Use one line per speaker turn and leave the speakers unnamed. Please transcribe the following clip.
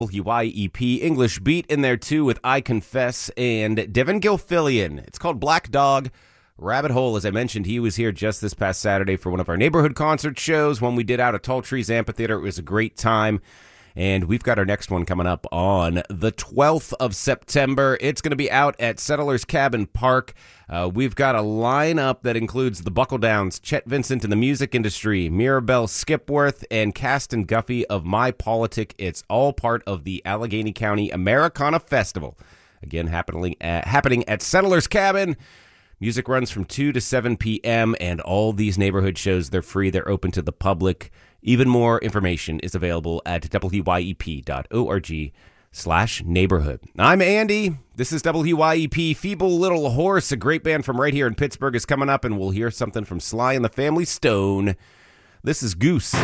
WYEP English Beat in there too with I Confess and Devin Gilfillian. It's called Black Dog Rabbit Hole. As I mentioned, he was here just this past Saturday for one of our neighborhood concert shows when we did out at Tall Trees Amphitheater. It was a great time. And we've got our next one coming up on the 12th of September. It's going to be out at Settlers Cabin Park. We've got a lineup that includes the Buckle Downs, Chet Vincent in the music industry, Mirabelle Skipworth, and Caston Guffey of My Politic. It's all part of the Allegheny County Americana Festival. Again, happening at Settlers Cabin. Music runs from 2 to 7 p.m., and all these neighborhood shows, they're free. They're open to the public. Even more information is available at wyep.org/neighborhood. I'm Andy. This is WYEP. Feeble Little Horse, a great band from right here in Pittsburgh, is coming up, and we'll hear something from Sly and the Family Stone. This is Goose.